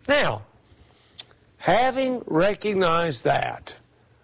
Now, having recognized that,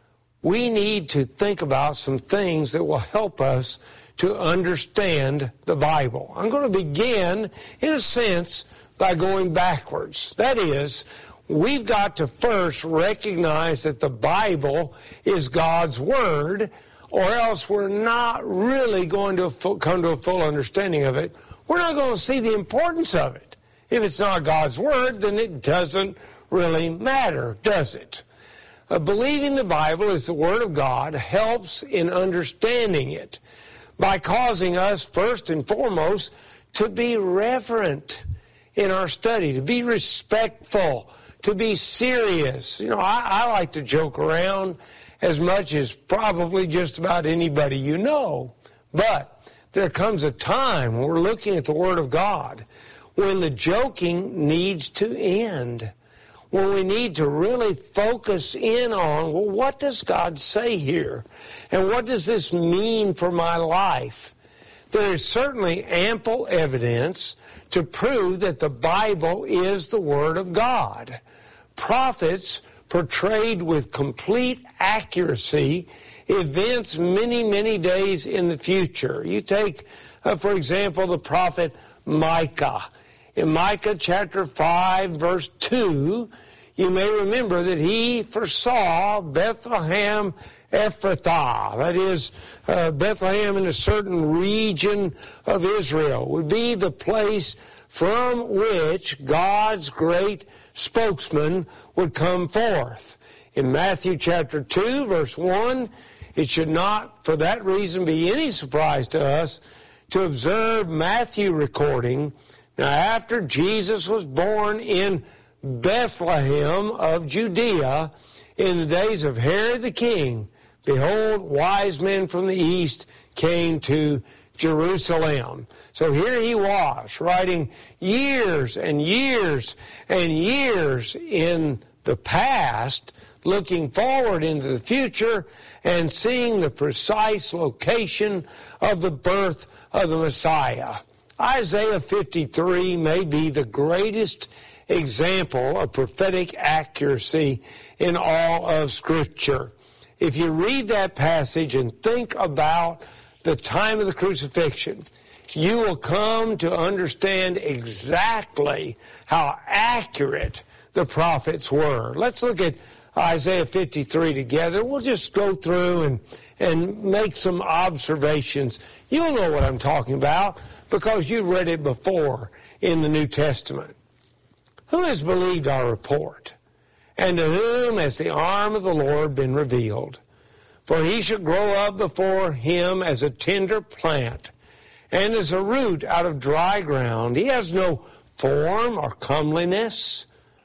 we need to think about some things that will help us to understand the Bible. I'm going to begin, in a sense, by going backwards. That is, we've got to first recognize that the Bible is God's Word, or else we're not really going to come to a full understanding of it. We're not going to see the importance of it. If it's not God's Word, then it doesn't really matter, does it? Believing the Bible is the Word of God helps in understanding it by causing us, first and foremost, to be reverent in our study, to be respectful, to be serious. You know, I like to joke around as much as probably just about anybody you know. But there comes a time when we're looking at the Word of God when the joking needs to end, when we need to really focus in on, well, what does God say here? And what does this mean for my life? There is certainly ample evidence to prove that the Bible is the Word of God. Prophets portrayed with complete accuracy events many, many days in the future. You take, for example, the prophet Micah. In Micah chapter 5, verse 2, you may remember that he foresaw Bethlehem Ephrathah, that is, Bethlehem in a certain region of Israel, would be the place from which God's great spokesman would come forth. In Matthew chapter 2, verse 1, it should not, for that reason, be any surprise to us to observe Matthew recording, now after Jesus was born in Bethlehem of Judea, in the days of Herod the king, behold, wise men from the east came to Jerusalem. So here he was, writing years and years and years in the past, looking forward into the future and seeing the precise location of the birth of the Messiah. Isaiah 53 may be the greatest example of prophetic accuracy in all of Scripture. If you read that passage and think about the time of the crucifixion, you will come to understand exactly how accurate the prophets were. Let's look at Isaiah 53 together. We'll just go through and make some observations. You'll know what I'm talking about because you've read it before in the New Testament. Who has believed our report? And to whom has the arm of the Lord been revealed? For he shall grow up before him as a tender plant, and as a root out of dry ground. He has no form or comeliness.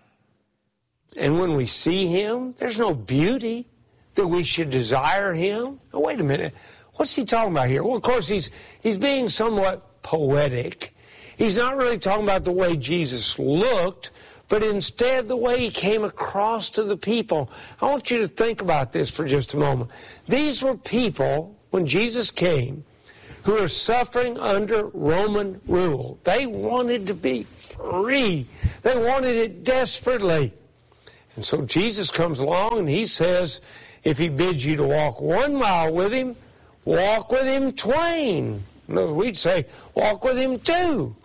And when we see him, there's no beauty that we should desire him. Now, wait a minute. What's he talking about here? Well, of course, he's being somewhat poetic. He's not really talking about the way Jesus looked, but instead the way he came across to the people. I want you to think about this for just a moment. These were people, when Jesus came, who are suffering under Roman rule. They wanted to be free. They wanted it desperately. And so Jesus comes along and he says, if he bids you to walk 1 mile with him, walk with him twain. No, we'd say, walk with him 2.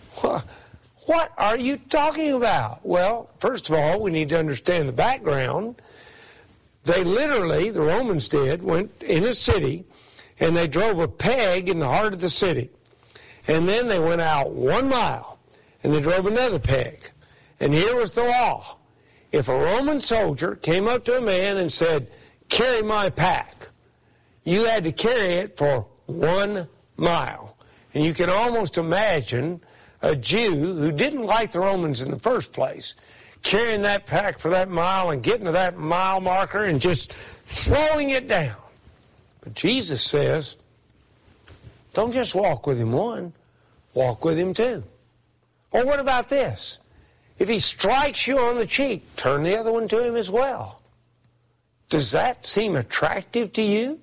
What are you talking about? Well, first of all, we need to understand the background. They literally, the Romans did, went in a city and they drove a peg in the heart of the city. And then they went out 1 mile and they drove another peg. And here was the law. If a Roman soldier came up to a man and said, carry my pack, you had to carry it for 1 mile. And you can almost imagine a Jew who didn't like the Romans in the first place carrying that pack for that mile and getting to that mile marker and just throwing it down. But Jesus says, don't just walk with him 1, walk with him 2. Or what about this? If he strikes you on the cheek, turn the other one to him as well. Does that seem attractive to you?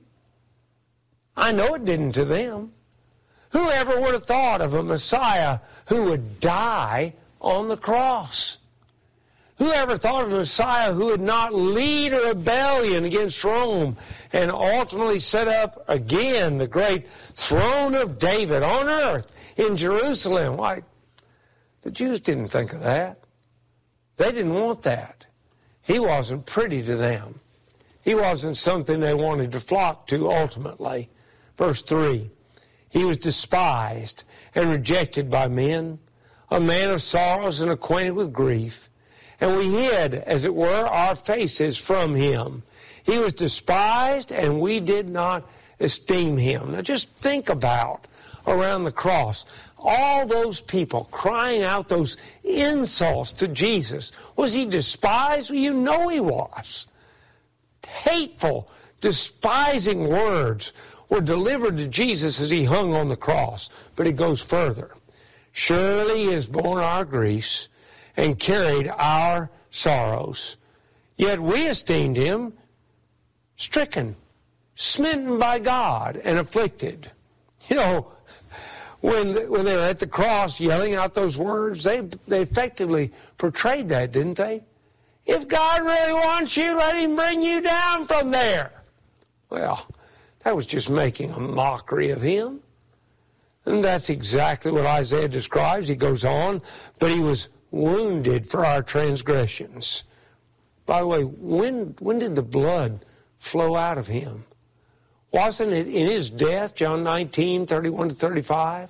I know it didn't to them. Whoever would have thought of a Messiah who would die on the cross? Who ever thought of a Messiah who would not lead a rebellion against Rome and ultimately set up again the great throne of David on earth in Jerusalem? Why, the Jews didn't think of that. They didn't want that. He wasn't pretty to them. He wasn't something they wanted to flock to ultimately. Verse 3, he was despised and rejected by men, a man of sorrows and acquainted with grief. And we hid, as it were, our faces from him. He was despised, and we did not esteem him. Now just think about around the cross, all those people crying out those insults to Jesus. Was he despised? Well, you know he was. Hateful, despising words were delivered to Jesus as he hung on the cross. But it goes further. Surely he has borne our griefs and carried our sorrows. Yet we esteemed him stricken, smitten by God, and afflicted. You know, when they were at the cross yelling out those words, they effectively portrayed that, didn't they? If God really wants you, let him bring you down from there. Well, that was just making a mockery of him. And that's exactly what Isaiah describes. He goes on, but he was wounded for our transgressions. By the way, when did the blood flow out of him? Wasn't it in his death, John 19:31-35?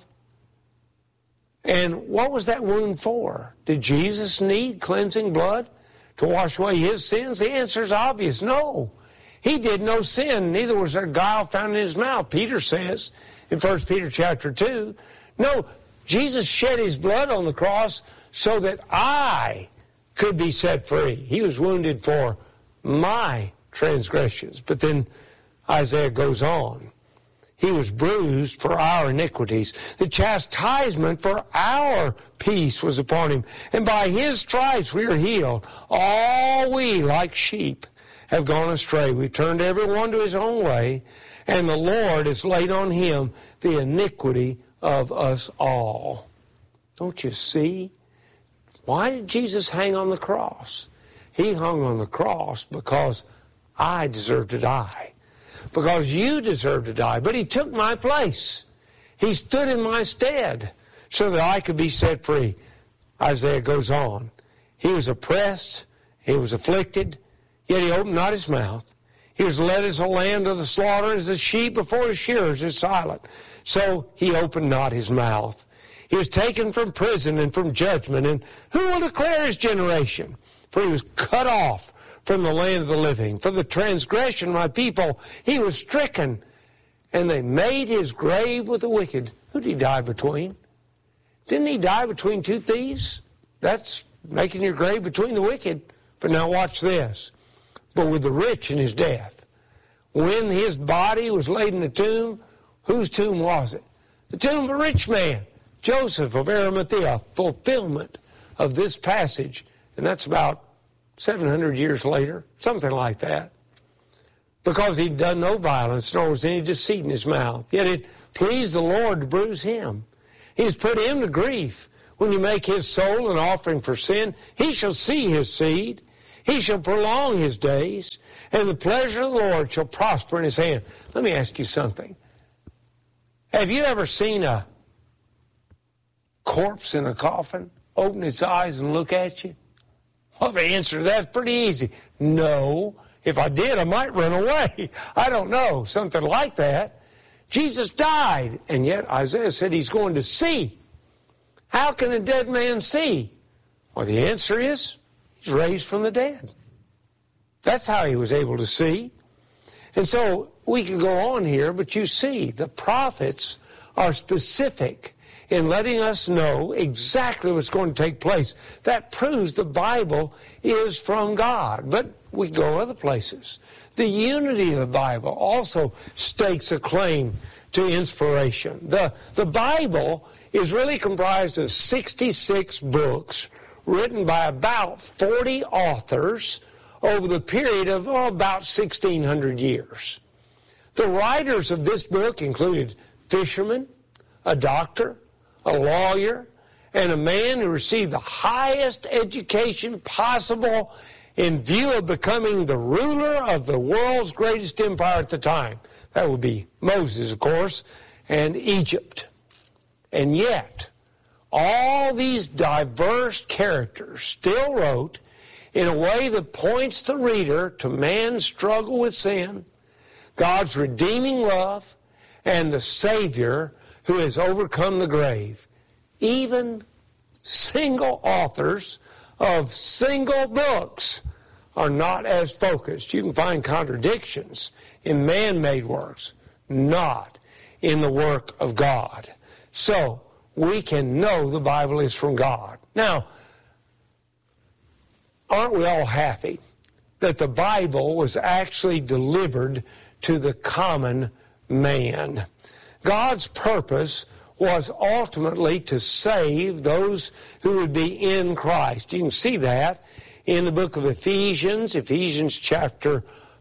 And what was that wound for? Did Jesus need cleansing blood to wash away his sins? The answer is obvious, no. He did no sin, neither was there guile found in his mouth. Peter says in 1 Peter chapter 2, no, Jesus shed his blood on the cross so that I could be set free. He was wounded for my transgressions. But then Isaiah goes on. He was bruised for our iniquities. The chastisement for our peace was upon him. And by his stripes we are healed. All we, like sheep, have gone astray. We turned every one to his own way. And the Lord has laid on him the iniquity of us all. Don't you see? Why did Jesus hang on the cross? He hung on the cross because I deserve to die. Because you deserve to die. But he took my place. He stood in my stead so that I could be set free. Isaiah goes on. He was oppressed. He was afflicted. Yet he opened not his mouth. He was led as a lamb to the slaughter, as a sheep before his shearers is silent. So he opened not his mouth. He was taken from prison and from judgment. And who will declare his generation? For he was cut off from the land of the living. For the transgression of my people, he was stricken. And they made his grave with the wicked. Who did he die between? Didn't he die between two thieves? That's making your grave between the wicked. But now watch this. But with the rich in his death. When his body was laid in the tomb, whose tomb was it? The tomb of a rich man, Joseph of Arimathea, fulfillment of this passage. And that's about 700 years later, something like that. Because he'd done no violence, nor was any deceit in his mouth. Yet it pleased the Lord to bruise him. He's put him to grief. When you make his soul an offering for sin, he shall see his seed. He shall prolong his days, and the pleasure of the Lord shall prosper in his hand. Let me ask you something. Have you ever seen a corpse in a coffin open its eyes and look at you? Well, the answer to that's pretty easy. No. If I did, I might run away. I don't know. Something like that. Jesus died, and yet Isaiah said he's going to see. How can a dead man see? Well, the answer is he's raised from the dead. That's how he was able to see. And so we can go on here, but you see, the prophets are specific in letting us know exactly what's going to take place. That proves the Bible is from God. But we go other places. The unity of the Bible also stakes a claim to inspiration. The Bible is really comprised of 66 books written by about 40 authors over the period of about 1,600 years. The writers of this book included fishermen, a doctor, a lawyer, and a man who received the highest education possible in view of becoming the ruler of the world's greatest empire at the time. That would be Moses, of course, and Egypt. And yet, all these diverse characters still wrote in a way that points the reader to man's struggle with sin, God's redeeming love, and the Savior who has overcome the grave. Even single authors of single books are not as focused. You can find contradictions in man-made works, not in the work of God. So, we can know the Bible is from God. Now, aren't we all happy that the Bible was actually delivered to the common man? God's purpose was ultimately to save those who would be in Christ. You can see that in the book of Ephesians chapter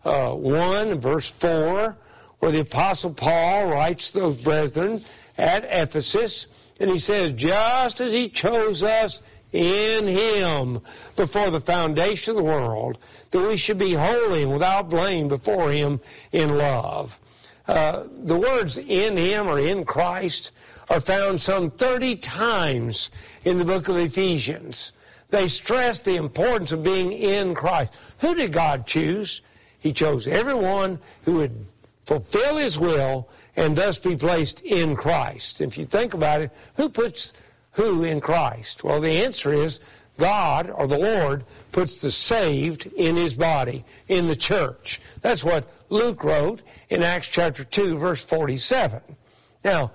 1, verse 4, where the Apostle Paul writes to those brethren at Ephesus, and he says, just as he chose us in him before the foundation of the world, that we should be holy and without blame before him in love. The words in him or in Christ are found some 30 times in the book of Ephesians. They stress the importance of being in Christ. Who did God choose? He chose everyone who would fulfill his will and thus be placed in Christ. If you think about it, who puts who in Christ? Well, the answer is God, or the Lord, puts the saved in his body, in the church. That's what Luke wrote in Acts chapter 2, verse 47. Now,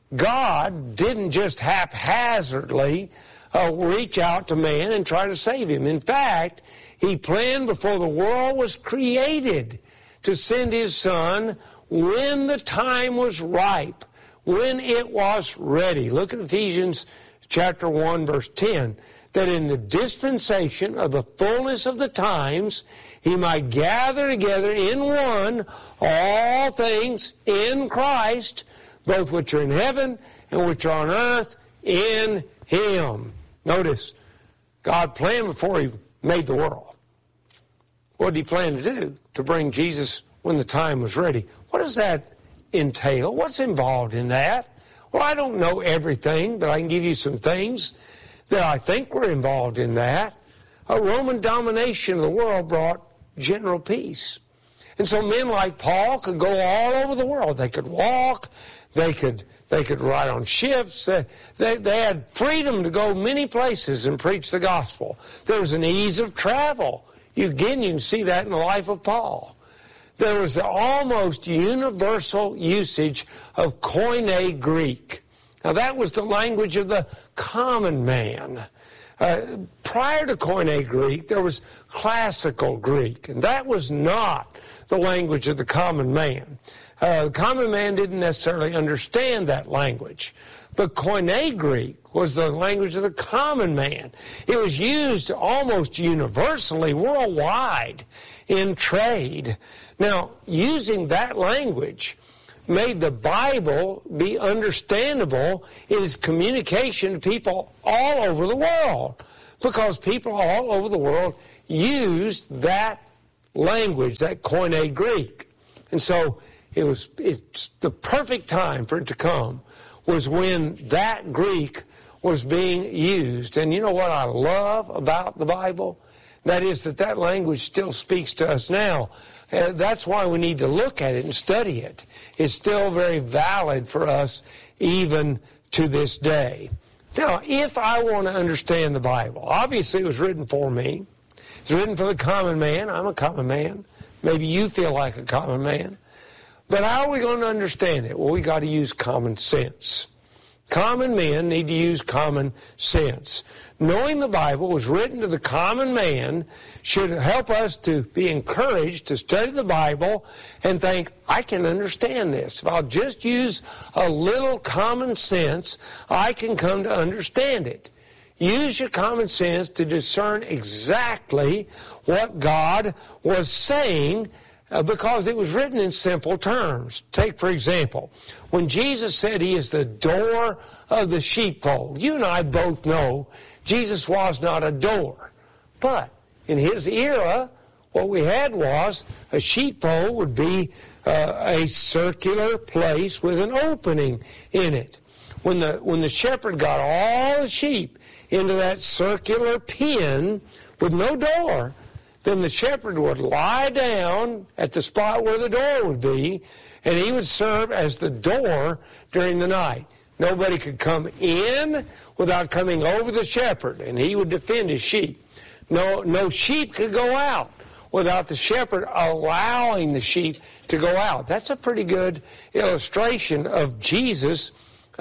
God didn't just haphazardly reach out to man and try to save him. In fact, he planned before the world was created to send his Son when the time was ripe, when it was ready. Look at Ephesians chapter 1, verse 10. That in the dispensation of the fullness of the times, he might gather together in one all things in Christ, both which are in heaven and which are on earth in him. Notice, God planned before he made the world. What did he plan to do? To bring Jesus when the time was ready. What does that entail? What's involved in that? Well, I don't know everything, but I can give you some things that I think were involved in that. A Roman domination of the world brought general peace. And so men like Paul could go all over the world. They could walk, they could ride on ships, they had freedom to go many places and preach the gospel. There was an ease of travel. You can see that in the life of Paul. There was an almost universal usage of Koine Greek. Now that was the language of the common man. Prior to Koine Greek, there was classical Greek, and that was not the language of the common man. The common man didn't necessarily understand that language. But Koine Greek was the language of the common man. It was used almost universally worldwide in trade. Now, using that language made the Bible be understandable in its communication to people all over the world, because people all over the world used that language, that Koine Greek. And so it's the perfect time for it to come was when that Greek was being used. And you know what I love about the Bible? That is that language still speaks to us now. That's why we need to look at it and study it. It's still very valid for us even to this day. Now, if I want to understand the Bible, obviously it was written for me. It's written for the common man. I'm a common man. Maybe you feel like a common man. But how are we going to understand it? Well, we got to use common sense. Common men need to use common sense. Knowing the Bible was written to the common man should help us to be encouraged to study the Bible and think, I can understand this. If I'll just use a little common sense, I can come to understand it. Use your common sense to discern exactly what God was saying because it was written in simple terms. Take, for example, when Jesus said he is the door of the sheepfold, you and I both know Jesus was not a door. But in his era, what we had was a sheepfold would be a circular place with an opening in it. When the shepherd got all the sheep into that circular pen with no door, then the shepherd would lie down at the spot where the door would be, and he would serve as the door during the night. Nobody could come in without coming over the shepherd, and he would defend his sheep. No sheep could go out without the shepherd allowing the sheep to go out. That's a pretty good illustration of Jesus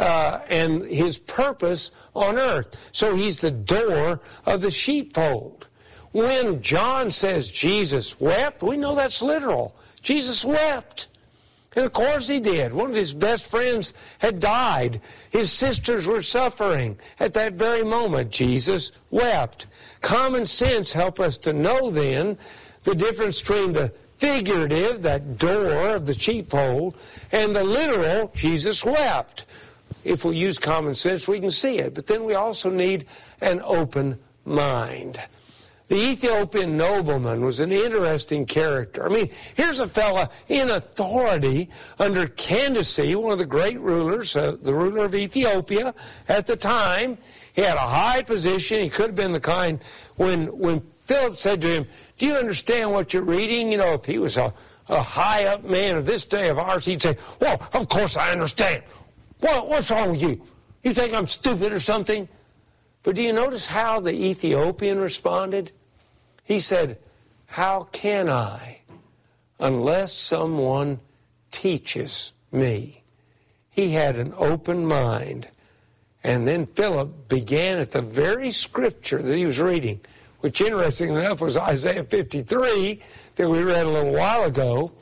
and his purpose on earth. So he's the door of the sheepfold. When John says Jesus wept, we know that's literal. Jesus wept. And of course he did. One of his best friends had died. His sisters were suffering. At that very moment, Jesus wept. Common sense helps us to know then the difference between the figurative, that door of the sheepfold, and the literal, Jesus wept. If we use common sense, we can see it. But then we also need an open mind. The Ethiopian nobleman was an interesting character. I mean, here's a fella in authority under Candace, one of the great rulers, the ruler of Ethiopia at the time. He had a high position. He could have been the kind when Philip said to him, do you understand what you're reading? You know, if he was a high-up man of this day of ours, he'd say, well, of course I understand. What's wrong with you? You think I'm stupid or something? But do you notice how the Ethiopian responded? He said, how can I unless someone teaches me? He had an open mind. And then Philip began at the very scripture that he was reading, which interestingly enough was Isaiah 53 that we read a little while ago.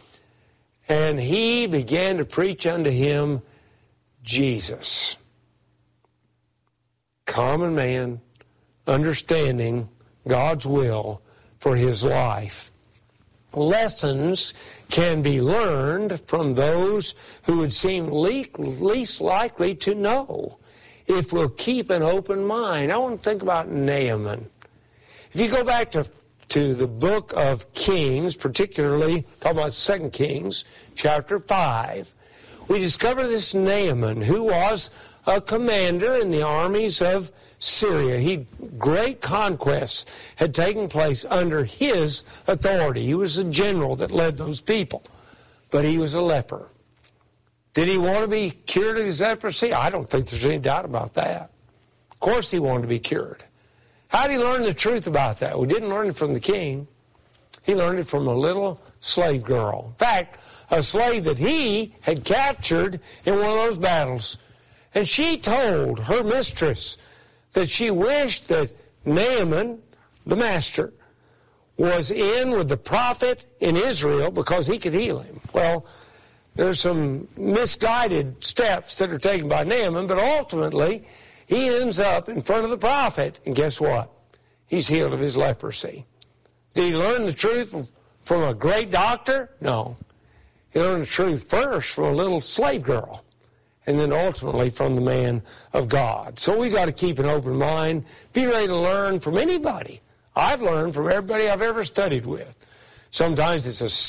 And he began to preach unto him Jesus. Common man, understanding God's will for his life. Lessons can be learned from those who would seem least likely to know if we'll keep an open mind. I want to think about Naaman. If you go back to the book of Kings, particularly talking about 2 Kings, chapter 5, we discover this Naaman who was a commander in the armies of Syria. Great conquests had taken place under his authority. He was the general that led those people, but he was a leper. Did he want to be cured of his leprosy? I don't think there's any doubt about that. Of course he wanted to be cured. How did he learn the truth about that? We didn't learn it from the king. He learned it from a little slave girl. In fact, a slave that he had captured in one of those battles. And she told her mistress that she wished that Naaman, the master, was in with the prophet in Israel because he could heal him. Well, there's some misguided steps that are taken by Naaman, but ultimately he ends up in front of the prophet, and guess what? He's healed of his leprosy. Did he learn the truth from a great doctor? No. He learned the truth first from a little slave girl, and then ultimately from the man of God. So we got to keep an open mind, be ready to learn from anybody. I've learned from everybody I've ever studied with. Sometimes it's a